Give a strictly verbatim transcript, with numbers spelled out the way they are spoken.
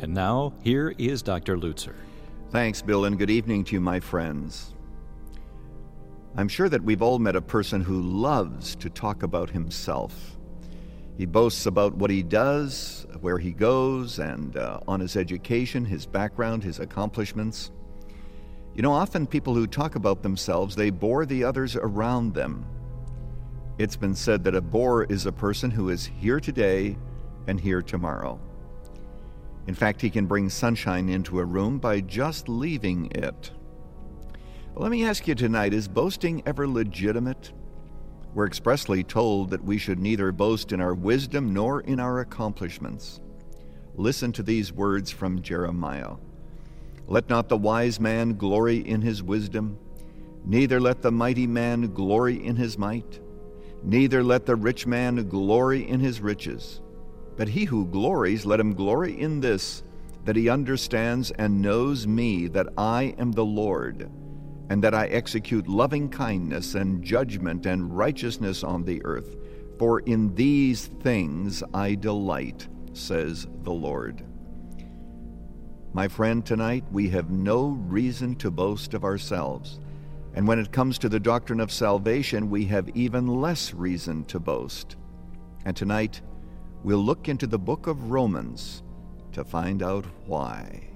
And now, here is Doctor Lutzer. Thanks, Bill, and good evening to you, my friends. I'm sure that we've all met a person who loves to talk about himself. He boasts about what he does, where he goes, and uh, on his education, his background, his accomplishments. You know, often people who talk about themselves, they bore the others around them. It's been said that a bore is a person who is here today and here tomorrow. In fact, he can bring sunshine into a room by just leaving it. But let me ask you tonight, is boasting ever legitimate? We're expressly told that we should neither boast in our wisdom nor in our accomplishments. Listen to these words from Jeremiah. Let not the wise man glory in his wisdom, neither let the mighty man glory in his might, neither let the rich man glory in his riches. But he who glories, let him glory in this, that he understands and knows me, that I am the Lord, and that I execute loving kindness and judgment and righteousness on the earth. For in these things I delight, says the Lord. My friend, tonight we have no reason to boast of ourselves. And when it comes to the doctrine of salvation, we have even less reason to boast. And tonight, we'll look into the book of Romans to find out why.